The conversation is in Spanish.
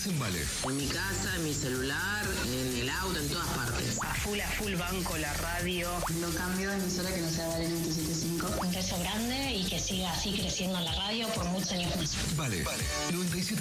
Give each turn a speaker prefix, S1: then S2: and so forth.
S1: en Vale.
S2: En mi casa, en mi celular, en el auto, en todas partes.
S3: A full banco la radio.
S4: No cambio de emisora que no sea Vale 97.5.
S5: Un beso grande y que siga así creciendo en la radio por muchos años más.
S1: Vale. 97.